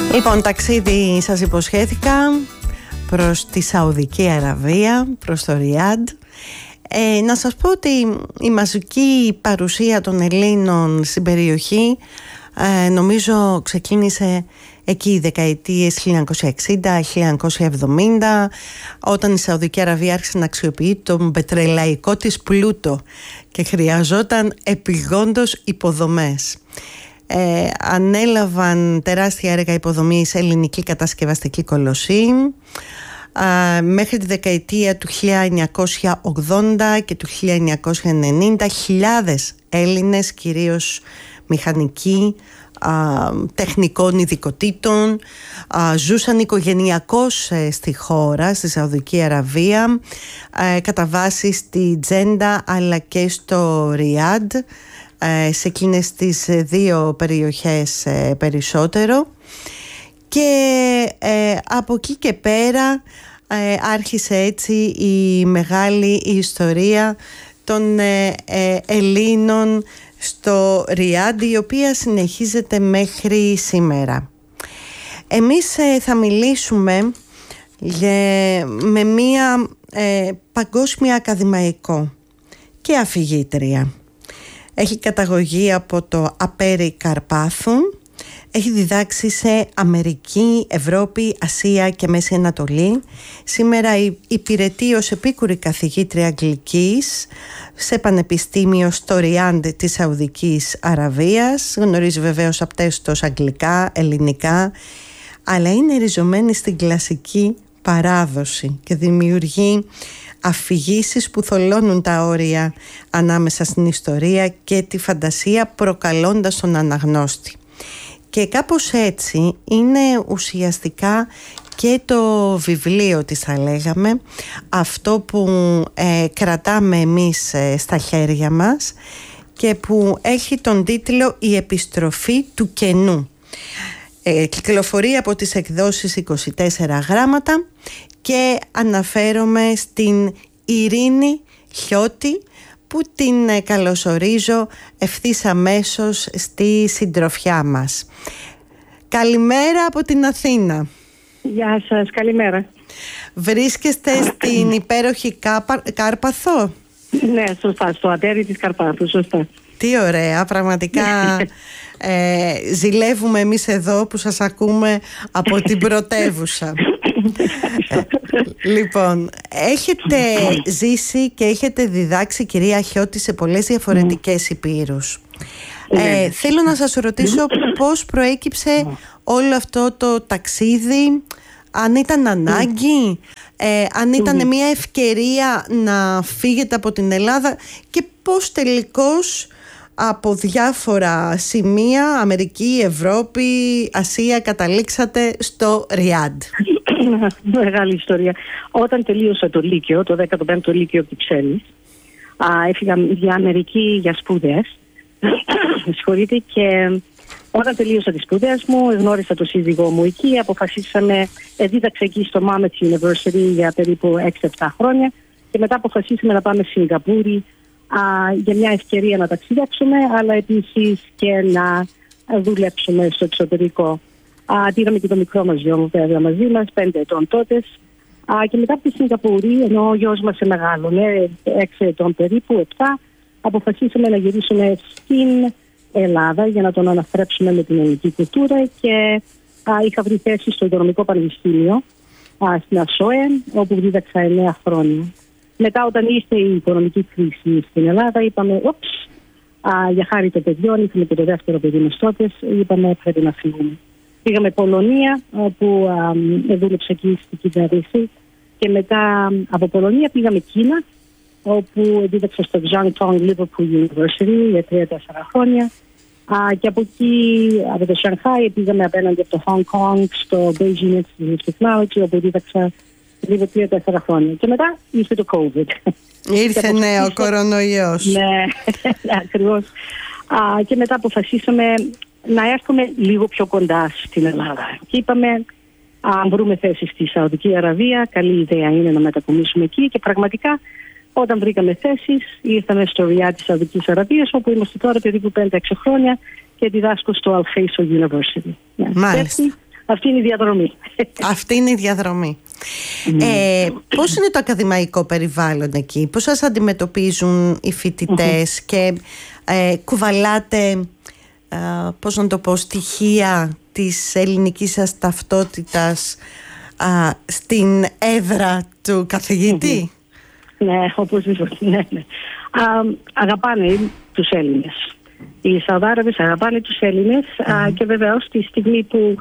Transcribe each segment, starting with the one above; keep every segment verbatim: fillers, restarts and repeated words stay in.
Λοιπόν, ταξίδι σας υποσχέθηκα προς τη Σαουδική Αραβία, προς το Ριάντ. Ε, να σας πω ότι η μαζική παρουσία των Ελλήνων στην περιοχή ε, νομίζω ξεκίνησε εκεί οι δεκαετίες χίλια εννιακόσια εξήντα χίλια εννιακόσια εβδομήντα, όταν η Σαουδική Αραβία άρχισε να αξιοποιεί τον πετρελαϊκό της πλούτο και χρειαζόταν επειγόντως υποδομές. Ε, ανέλαβαν τεράστια έργα υποδομής ελληνική κατασκευαστική κολοσσή. Uh, μέχρι τη δεκαετία του χίλια εννιακόσια ογδόντα και του χίλια εννιακόσια ενενήντα χιλιάδες Έλληνες, κυρίως μηχανικοί, uh, τεχνικών ειδικοτήτων, uh, ζούσαν οικογενειακώς uh, στη χώρα, στη Σαουδική Αραβία, uh, κατά βάση στη Τζέντα αλλά και στο Ριάντ, uh, σε εκείνες τις δύο περιοχές uh, περισσότερο. Και ε, από εκεί και πέρα ε, άρχισε έτσι η μεγάλη ιστορία των ε, ε, Ελλήνων στο Ριάντ, η οποία συνεχίζεται μέχρι σήμερα. Εμείς ε, θα μιλήσουμε ε, με μία ε, παγκόσμια ακαδημαϊκό και αφηγήτρια. Έχει καταγωγή από το Απέρι Καρπάθου. Έχει διδάξει σε Αμερική, Ευρώπη, Ασία και Μέση Ανατολή. Σήμερα υπηρετεί ως επίκουρη καθηγήτρια Αγγλικής σε πανεπιστήμιο στο Ριάντ της Σαουδικής Αραβίας. Γνωρίζει βεβαίως απτέστως αγγλικά, ελληνικά, αλλά είναι ριζωμένη στην κλασική παράδοση και δημιουργεί αφηγήσεις που θολώνουν τα όρια ανάμεσα στην ιστορία και τη φαντασία, προκαλώντας τον αναγνώστη. Και κάπως έτσι είναι ουσιαστικά και το βιβλίο της, θα λέγαμε, αυτό που ε, κρατάμε εμείς ε, στα χέρια μας και που έχει τον τίτλο «Η επιστροφή του κενού». Ε, κυκλοφορεί από τις εκδόσεις είκοσι τέσσερα γράμματα και αναφέρομαι στην Ειρήνη Χιώτη, που την καλωσορίζω ευθύς αμέσως στη συντροφιά μας. Καλημέρα από την Αθήνα. Γεια σας, καλημέρα. Βρίσκεστε στην υπέροχη Κάπα, Κάρπαθο? Ναι, σωστά, στο Ατέρι της Καρπάθου, σωστά. Τι ωραία, πραγματικά ε, ζηλεύουμε εμείς εδώ που σας ακούμε από την πρωτεύουσα. ε, λοιπόν, έχετε ζήσει και έχετε διδάξει, κυρία Χιώτη, σε πολλές διαφορετικές υπήρους. Ε, θέλω να σας ρωτήσω πώς προέκυψε όλο αυτό το ταξίδι, αν ήταν ανάγκη, ε, αν ήταν μια ευκαιρία να φύγετε από την Ελλάδα και πώς τελικώς από διάφορα σημεία, Αμερική, Ευρώπη, Ασία, καταλήξατε στο Ριάντ. Μεγάλη ιστορία. Όταν τελείωσα το Λύκειο, το δέκατο πέμπτο Λύκειο από Κυψέλης, έφυγα για Αμερική για σπουδές. Συγχωρείτε, και όταν τελείωσα τις σπουδές μου, γνώρισα τον σύζυγό μου εκεί, αποφασίσαμε, δίδαξα εκεί στο Monmouth University για περίπου έξι επτά χρόνια και μετά αποφασίσαμε να πάμε στη Σιγκαπούρη α, για μια ευκαιρία να ταξιδέψουμε, αλλά επίσης και να δουλέψουμε στο εξωτερικό. Πήραμε και το μικρό μας γιο μου βέβαια μαζί μας, πέντε ετών τότε. Α, και μετά από τη Σιγκαπούρη, ενώ ο γιος μας μεγάλωνε, έξι ετών περίπου, επτά, αποφασίσαμε να γυρίσουμε στην Ελλάδα για να τον αναστρέψουμε με την ελληνική κουλτούρα και α, είχα βρει θέση στο Οικονομικό Πανεπιστήμιο α, στην ΑΣΟΕ, όπου δίδαξα εννέα χρόνια. Μετά, όταν ήρθε η οικονομική κρίση στην Ελλάδα, είπαμε, οψ, για χάρη των παιδιών, είχαμε και το δεύτερο παιδί μας τότε, είπαμε πρέπει να φύγουμε. Πήγαμε Πολωνία, όπου α, δούλεψα εκεί στην κυβέρνηση, και μετά από Πολωνία πήγαμε Κίνα, όπου δίδαξα στο Jiangtong Liverpool University για τρία τέσσερα χρόνια. Α, και από εκεί, από το Σανχάι, πήγαμε απέναντι από το Hong Kong στο Beijing Institute of Technology, όπου δίδαξα λίγο τρία τέσσερα χρόνια. Και μετά ήρθε το COVID. Ήρθε ναι, ο κορονοϊός. Ναι, ακριβώς. Α, και μετά αποφασίσαμε να έρθουμε λίγο πιο κοντά στην Ελλάδα. Και είπαμε, αν βρούμε θέση στη Σαουδική Αραβία, καλή ιδέα είναι να μετακομίσουμε εκεί. Και πραγματικά, όταν βρήκαμε θέσεις, ήρθαμε στο Ριάντ της Σαουδικής Αραβίας, όπου είμαστε τώρα περίπου πέντε έξι χρόνια και διδάσκω στο Al Faisal University. Μάλιστα. αυτή είναι η διαδρομή. Αυτή είναι η διαδρομή. Mm. Ε, πώς είναι το ακαδημαϊκό περιβάλλον εκεί, πώς σας αντιμετωπίζουν οι φοιτητές mm-hmm. και ε, κουβαλάτε, ε, πώς να το πω, στοιχεία της ελληνικής σας ταυτότητας ε, στην έδρα του καθηγητή? Mm-hmm. Ναι, οπωσδήποτε. Ναι, ναι. Α, αγαπάνε τους Έλληνες. Οι Σαουδάραβες αγαπάνε τους Έλληνες mm-hmm. α, και βεβαίως τη στιγμή που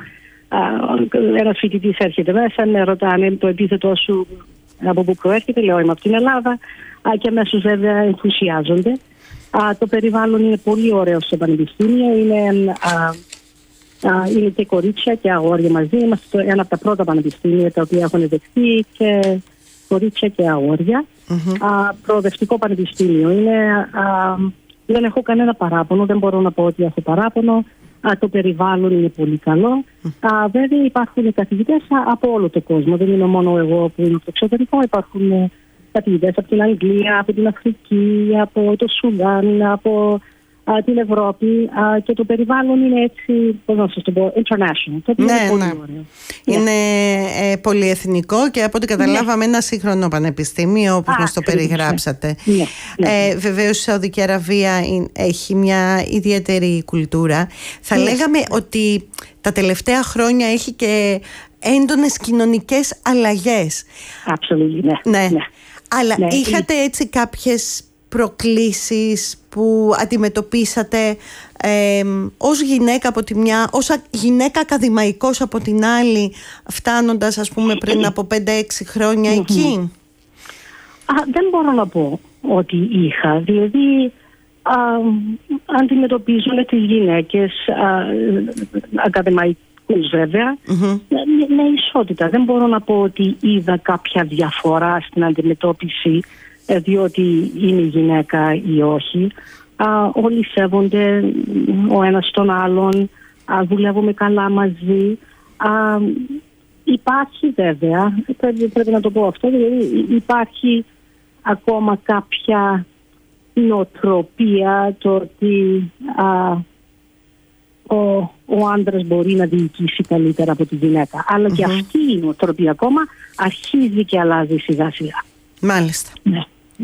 ένας φοιτητής έρχεται μέσα, με ρωτάνε το επίθετό σου από πού προέρχεται, λέω είμαι από την Ελλάδα α, και αμέσως βέβαια ενθουσιάζονται. Α, το περιβάλλον είναι πολύ ωραίο στο πανεπιστήμιο, είναι, α, α, είναι και κορίτσια και αγόρια μαζί. Είμαστε ένα από τα πρώτα πανεπιστήμια τα οποία έχουν δεχτεί και κορίτσια και αγόρια. Mm-hmm. Α, προοδευτικό πανεπιστήμιο είναι, α, δεν έχω κανένα παράπονο, δεν μπορώ να πω ότι έχω παράπονο. Α, το περιβάλλον είναι πολύ καλό. Mm. Α, βέβαια υπάρχουν καθηγητές από όλο τον κόσμο. Δεν είναι μόνο εγώ που είμαι από το εξωτερικό. Υπάρχουν καθηγητές από την Αγγλία, από την Αφρική, από το Σουδάν, από α, την Ευρώπη. Α, και το περιβάλλον είναι έτσι, πώς να σας το πω, international. Το ναι, είναι πολύ ναι. ωραίο. Είναι ε, πολυεθνικό και από ό,τι καταλάβαμε ναι. ένα σύγχρονο πανεπιστήμιο, όπως μας το περιγράψατε. Ναι. Ναι. Ε, βεβαίως η Σαουδική Αραβία έχει μια ιδιαίτερη κουλτούρα. Θα ναι. λέγαμε ότι τα τελευταία χρόνια έχει και έντονες κοινωνικές αλλαγές. Absolutely, ναι. ναι. ναι. Αλλά ναι. είχατε έτσι κάποιες προκλήσεις που αντιμετωπίσατε ε, ως γυναίκα από τη μια, ως γυναίκα ακαδημαϊκός από την άλλη, φτάνοντας ας πούμε πριν από πέντε έξι χρόνια εκεί? Α, δεν μπορώ να πω ότι είχα, δηλαδή α, αντιμετωπίζουν τις γυναίκες α, ακαδημαϊκούς βέβαια mm-hmm. με, με ισότητα. Δεν μπορώ να πω ότι είδα κάποια διαφορά στην αντιμετώπιση διότι είναι γυναίκα ή όχι. Α, όλοι σέβονται ο ένας τον άλλον, α, δουλεύουμε καλά μαζί. Α, υπάρχει βέβαια, πρέπει, πρέπει να το πω αυτό, δηλαδή υπάρχει ακόμα κάποια νοοτροπία το ότι α, ο, ο άντρας μπορεί να διοικήσει καλύτερα από τη γυναίκα. Αλλά mm-hmm. και αυτή η νοοτροπία ακόμα αρχίζει και αλλάζει σιγά σιγά. Μάλιστα. Ναι.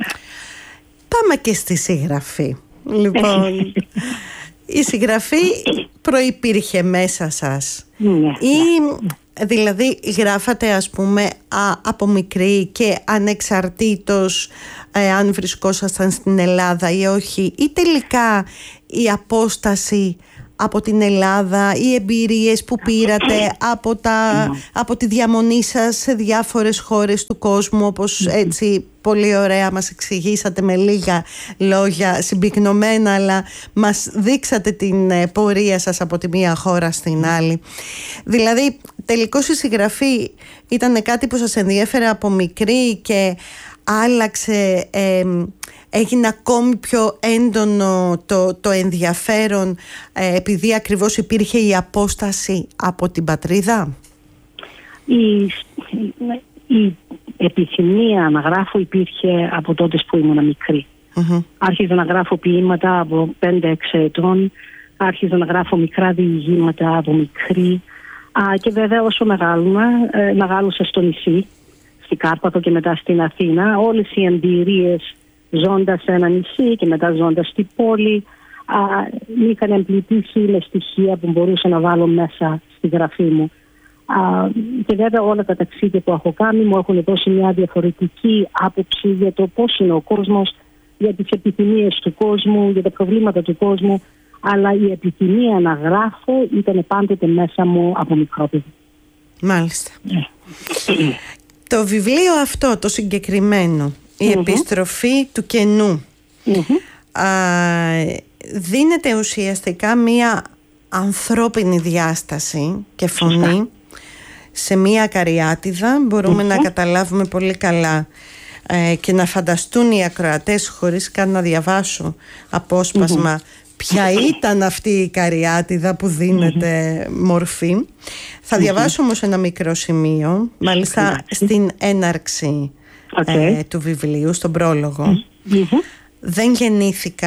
Πάμε και στη συγγραφή. Λοιπόν, η συγγραφή προϋπήρχε μέσα σας ναι, ή δηλαδή γράφατε ας πούμε α, από μικρή και ανεξαρτήτως ε, αν βρισκόσασταν στην Ελλάδα ή όχι, ή τελικά η απόσταση από την Ελλάδα, οι εμπειρίες που πήρατε από, τα, από τη διαμονή σας σε διάφορες χώρες του κόσμου, όπως έτσι πολύ ωραία μας εξηγήσατε με λίγα λόγια συμπυκνωμένα, αλλά μας δείξατε την πορεία σας από τη μία χώρα στην άλλη. Δηλαδή τελικώς η συγγραφή ήταν κάτι που σας ενδιέφερε από μικρή και άλλαξε, ε, έγινε ακόμη πιο έντονο το, το ενδιαφέρον ε, επειδή ακριβώς υπήρχε η απόσταση από την πατρίδα? Η, η επιθυμία να γράφω υπήρχε από τότε που ήμουν μικρή. Mm-hmm. Άρχιζα να γράφω ποίηματα από πέντε έξι ετών, άρχιζα να γράφω μικρά διηγήματα από μικρή. Α, και βέβαια όσο μεγάλωνα, ε, μεγάλωσα στο νησί, στην Κάρπαθο και μετά στην Αθήνα. Όλες οι εμπειρίες ζώντας σε ένα νησί και μετά ζώντας στην πόλη α, με είχαν εμπλουτίσει με στοιχεία που μπορούσα να βάλω μέσα στη γραφή μου. Α, και βέβαια όλα τα ταξίδια που έχω κάνει μου έχουν δώσει μια διαφορετική άποψη για το πώς είναι ο κόσμος, για τις επιθυμίες του κόσμου, για τα προβλήματα του κόσμου, αλλά η επιθυμία να γράφω ήταν πάντοτε μέσα μου από μικρό παιδί. Μάλιστα. Το βιβλίο αυτό, το συγκεκριμένο, η mm-hmm. επιστροφή του κενού, mm-hmm. α, δίνεται ουσιαστικά μία ανθρώπινη διάσταση και φωνή mm-hmm. σε μία καριάτιδα. Μπορούμε mm-hmm. να καταλάβουμε πολύ καλά ε, και να φανταστούν οι ακροατές, χωρίς καν να διαβάσω απόσπασμα, mm-hmm. ποια ήταν αυτή η καριάτιδα που δίνεται mm-hmm. μορφή. Θα διαβάσω mm-hmm. όμως ένα μικρό σημείο, μάλιστα στην έναρξη okay. ε, του βιβλίου, στον πρόλογο. Mm-hmm. Δεν γεννήθηκα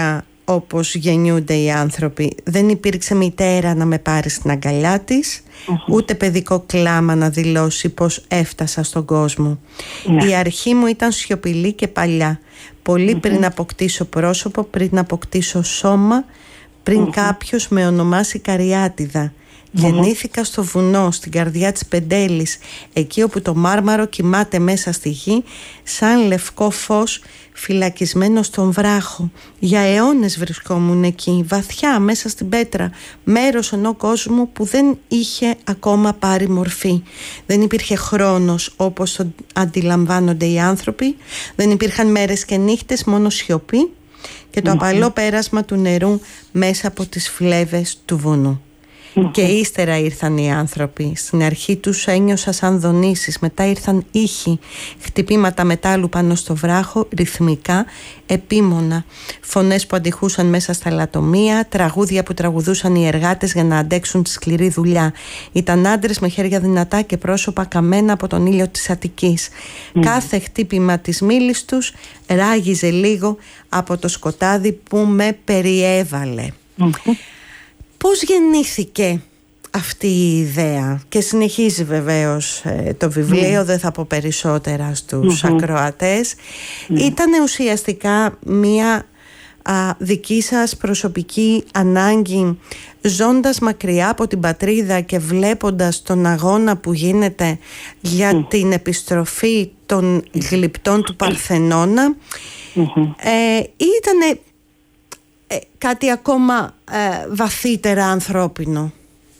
όπως γεννιούνται οι άνθρωποι. Δεν υπήρξε μητέρα να με πάρει στην αγκαλιά της, uh-huh. ούτε παιδικό κλάμα να δηλώσει πως έφτασα στον κόσμο. Yeah. Η αρχή μου ήταν σιωπηλή και παλιά. Πολύ uh-huh. πριν αποκτήσω πρόσωπο, πριν αποκτήσω σώμα, πριν uh-huh. κάποιος με ονομάσει Καριάτιδα. Uh-huh. Γεννήθηκα στο βουνό, στην καρδιά της Πεντέλης, εκεί όπου το μάρμαρο κοιμάται μέσα στη γη, σαν λευκό φως φυλακισμένο στον βράχο. Για αιώνες βρισκόμουν εκεί, βαθιά μέσα στην πέτρα, μέρος ενός κόσμου που δεν είχε ακόμα πάρει μορφή. Δεν υπήρχε χρόνος όπως το αντιλαμβάνονται οι άνθρωποι, δεν υπήρχαν μέρες και νύχτες, μόνο σιωπή και το mm-hmm. απαλό πέρασμα του νερού μέσα από τις φλέβες του βουνού. Mm-hmm. Και ύστερα ήρθαν οι άνθρωποι. Στην αρχή τους ένιωσα σαν δονήσεις. Μετά ήρθαν ήχοι, χτυπήματα μετάλλου πάνω στο βράχο, ρυθμικά, επίμονα. Φωνές που αντιχούσαν μέσα στα λατομεία, τραγούδια που τραγουδούσαν οι εργάτες για να αντέξουν τη σκληρή δουλειά. Ήταν άντρες με χέρια δυνατά και πρόσωπα καμένα από τον ήλιο της Αττικής. Mm-hmm. Κάθε χτύπημα της μήλης τους ράγιζε λίγο από το σκοτάδι που με περιέβαλε. Mm-hmm. Πώς γεννήθηκε αυτή η ιδέα? Και συνεχίζει βεβαίως ε, το βιβλίο, mm. δεν θα πω περισσότερα στους mm-hmm. ακροατές. Mm. Ήταν ουσιαστικά μια α, δική σας προσωπική ανάγκη, ζώντας μακριά από την πατρίδα και βλέποντας τον αγώνα που γίνεται για mm. την επιστροφή των γλυπτών του Παρθενώνα, mm-hmm. ε, ήτανε Ε, κάτι ακόμα ε, βαθύτερα ανθρώπινο?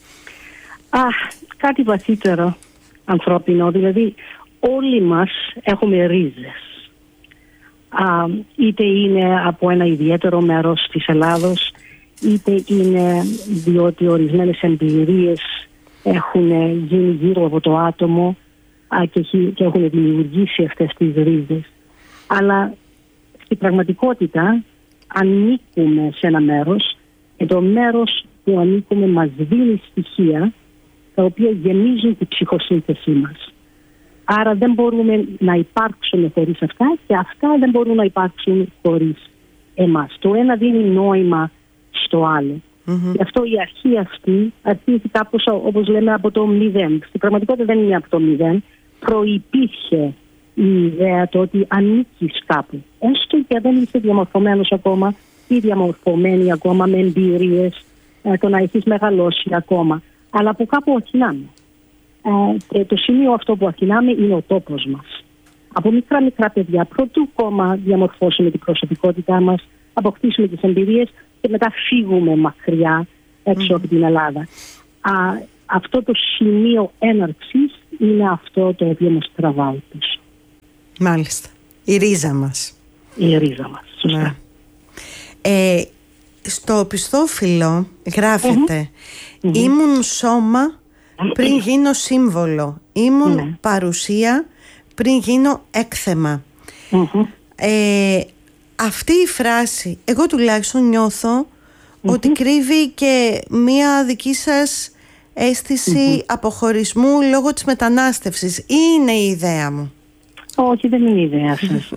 Α, κάτι βαθύτερο ανθρώπινο. Δηλαδή όλοι μας έχουμε ρίζες. Α, είτε είναι από ένα ιδιαίτερο μέρος της Ελλάδος, είτε είναι διότι ορισμένες εμπειρίες έχουν γίνει γύρω από το άτομο α, και, και έχουν δημιουργήσει αυτές τις ρίζες. Αλλά στην πραγματικότητα ανήκουμε σε ένα μέρος και το μέρος που ανήκουμε μας δίνει στοιχεία τα οποία γεμίζουν την ψυχοσύνθεσή μας. Άρα δεν μπορούμε να υπάρξουμε χωρίς αυτά και αυτά δεν μπορούν να υπάρξουν χωρίς εμάς. Το ένα δίνει νόημα στο άλλο. Mm-hmm. Γι' αυτό η αρχή αυτή αρχίζει κάπως όπως λέμε από το μηδέν. Στην πραγματικότητα δεν είναι από το μηδέν. Προϋπήρχε η ιδέα το ότι ανήκεις κάπου. Έστω και δεν είσαι διαμορφωμένος ακόμα ή διαμορφωμένη ακόμα με εμπειρίες, ε, το να έχεις μεγαλώσει ακόμα. Αλλά από κάπου αρχινάμε. Ε, και το σημείο αυτό που αρχινάμε είναι ο τόπος μας. Από μικρά μικρά παιδιά, πρωτού κόμμα διαμορφώσουμε την προσωπικότητά μας, αποκτήσουμε τις εμπειρίες και μετά φύγουμε μακριά έξω mm. από την Ελλάδα. Α, αυτό το σημείο έναρξης είναι αυτό το οποίο μας τραβάει πίσω. Μάλιστα. Η ρίζα μας. Η ρίζα μας, σωστά. Ναι. Ε, στο πιστόφυλλο γράφεται mm-hmm. ήμουν σώμα πριν γίνω σύμβολο. Ήμουν mm-hmm. παρουσία πριν γίνω έκθεμα. Mm-hmm. Ε, αυτή η φράση, εγώ τουλάχιστον νιώθω mm-hmm. ότι κρύβει και μία δική σας αίσθηση mm-hmm. αποχωρισμού λόγω της μετανάστευσης. Ή είναι η ιδέα μου? Όχι, δεν είναι η ιδέα σας.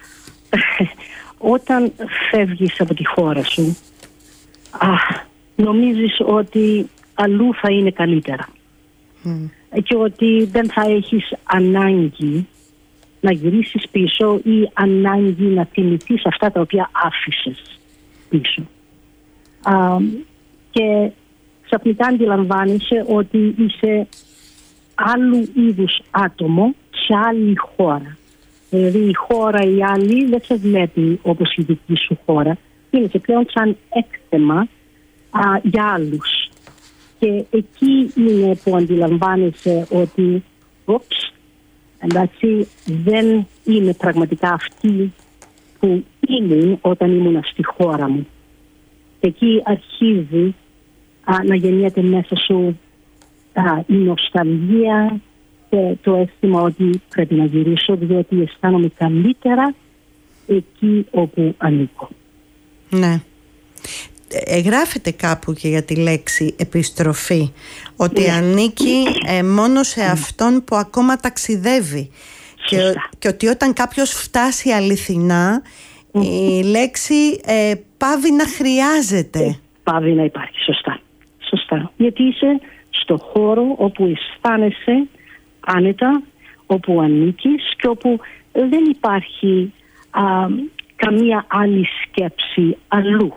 Όταν φεύγεις από τη χώρα σου, α, νομίζεις ότι αλλού θα είναι καλύτερα. Mm. Και ότι δεν θα έχεις ανάγκη να γυρίσεις πίσω ή ανάγκη να θυμηθείς αυτά τα οποία άφησες πίσω. Α, και ξαφνικά αντιλαμβάνεσαι ότι είσαι άλλου είδους άτομο σε άλλη χώρα. Δηλαδή η χώρα η άλλη δεν σε βλέπει όπως η δική σου χώρα. Είναι και πλέον σαν έκθεμα α, για άλλους. Και εκεί είναι που αντιλαμβάνεσαι ότι οψ, εντάξει, δεν είμαι πραγματικά αυτή που ήμουν όταν ήμουν στη χώρα μου. Και εκεί αρχίζει α, να γεννιέται μέσα σου α, η νοσταλγία και το αίσθημα ότι πρέπει να γυρίσω διότι αισθάνομαι καλύτερα εκεί όπου ανήκω. Ναι. Γράφεται κάπου και για τη λέξη επιστροφή, ότι yeah. ανήκει ε, μόνο σε αυτόν που ακόμα ταξιδεύει και, και ότι όταν κάποιος φτάσει αληθινά mm. η λέξη ε, πάβει να χρειάζεται. Ε, πάβει να υπάρχει, σωστά. Σωστά. Γιατί είσαι στο χώρο όπου αισθάνεσαι άνετα, όπου ανήκεις και όπου δεν υπάρχει α, καμία άλλη σκέψη αλλού.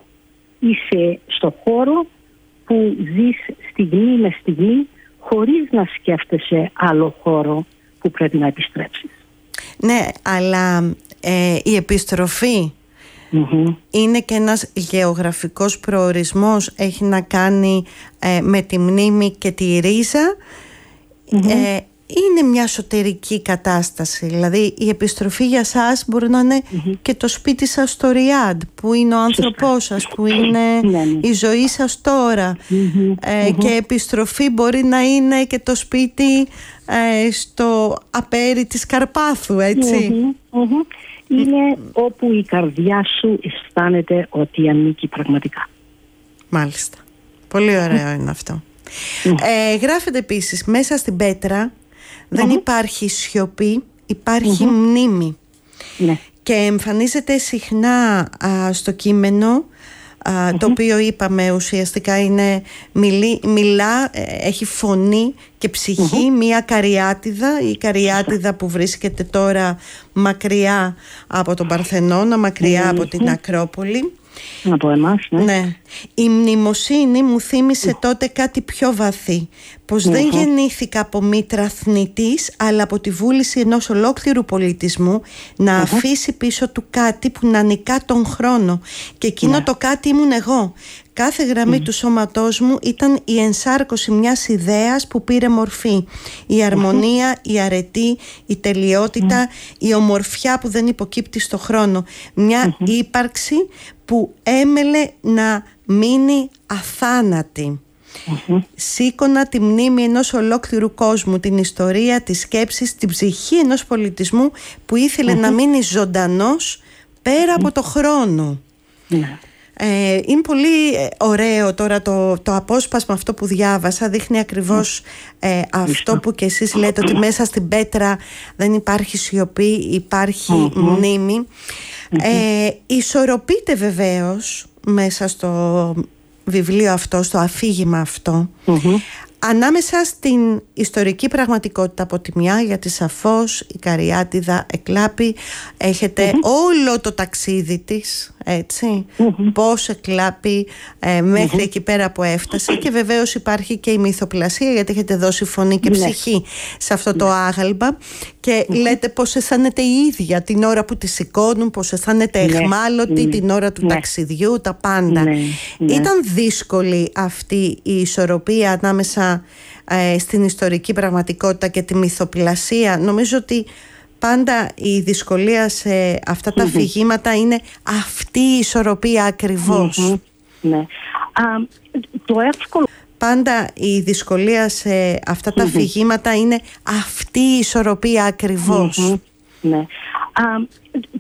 Είσαι στο χώρο που ζεις στιγμή με στιγμή χωρίς να σκέφτεσαι άλλο χώρο που πρέπει να επιστρέψεις. Ναι, αλλά ε, η επιστροφή mm-hmm. είναι και ένας γεωγραφικός προορισμός, έχει να κάνει ε, με τη μνήμη και τη ρίζα. Mm-hmm. ε, είναι μια εσωτερική κατάσταση. Δηλαδή η επιστροφή για σας μπορεί να είναι mm-hmm. και το σπίτι σας στο Ριάντ, που είναι ο άνθρωπός σας, που είναι η ζωή σας τώρα. Mm-hmm. Ε, mm-hmm. Και επιστροφή μπορεί να είναι και το σπίτι ε, στο απέρι της Καρπάθου, έτσι. Mm-hmm. Mm-hmm. Είναι όπου η καρδιά σου αισθάνεται ότι ανήκει πραγματικά. Μάλιστα. Πολύ ωραίο mm-hmm. είναι αυτό. Mm-hmm. Ε, γράφεται επίσης, μέσα στην πέτρα δεν mm-hmm. υπάρχει σιωπή, υπάρχει mm-hmm. μνήμη. Ναι. Και εμφανίζεται συχνά α, στο κείμενο, α, mm-hmm. το οποίο είπαμε ουσιαστικά είναι μιλή, μιλά, ε, έχει φωνή και ψυχή, mm-hmm. μία καριάτιδα, η καριάτιδα που βρίσκεται τώρα μακριά από τον Παρθενώνα, μακριά mm-hmm. από την Ακρόπολη. Από εμάς, ναι. ναι. Η μνημοσύνη μου θύμισε τότε κάτι πιο βαθύ. Πως δεν γεννήθηκα από μήτρα θνητής, αλλά από τη βούληση ενός ολόκληρου πολιτισμού να αφήσει πίσω του κάτι που να νικά τον χρόνο. Και εκείνο το κάτι ήμουν εγώ. Κάθε γραμμή του σώματός μου ήταν η ενσάρκωση μιας ιδέας που πήρε μορφή. Η αρμονία, η αρετή, η τελειότητα, η ομορφιά που δεν υποκύπτει στο χρόνο. Μια ύπαρξη που έμελε να μείνει αθάνατη. Mm-hmm. Σήκωνα τη μνήμη ενός ολόκληρου κόσμου, την ιστορία, τις σκέψεις, την ψυχή ενός πολιτισμού που ήθελε mm-hmm. να μείνει ζωντανός πέρα mm-hmm. από το χρόνο. Mm-hmm. Ε, είναι πολύ ωραίο τώρα το, το απόσπασμα αυτό που διάβασα, δείχνει ακριβώς ε, αυτό που και εσείς λέτε, ότι μέσα στην πέτρα δεν υπάρχει σιωπή, υπάρχει mm-hmm. μνήμη. Mm-hmm. Ε, ισορροπείται βεβαίως μέσα στο βιβλίο αυτό, στο αφήγημα αυτό, mm-hmm. ανάμεσα στην ιστορική πραγματικότητα από τη μια, γιατί σαφώς η Καριάτιδα εκλάπει, έχετε mm-hmm. όλο το ταξίδι της, έτσι, mm-hmm. πώς εκλάπει ε, μέχρι mm-hmm. εκεί πέρα που έφτασε, και βεβαίως υπάρχει και η μυθοπλασία, γιατί έχετε δώσει φωνή και ψυχή mm-hmm. σε αυτό το άγαλμα, και mm-hmm. λέτε πώς αισθάνεται η ίδια την ώρα που τη σηκώνουν, πώς αισθάνεται εχμάλωτη mm-hmm. την ώρα του mm-hmm. ταξιδιού, τα πάντα. Mm-hmm. Ήταν δύσκολη αυτή η ισορροπία ανάμεσα ε, στην ιστορική πραγματικότητα και τη μυθοπλασία? Νομίζω ότι πάντα η δυσκολία σε αυτά τα mm-hmm. αφηγήματα είναι αυτή η ισορροπία ακριβώς. Mm-hmm. Ναι. Uh, το εύκολο... Πάντα η δυσκολία σε αυτά τα mm-hmm. αφηγήματα είναι αυτή η ισορροπία ακριβώς. Mm-hmm. Ναι. Uh,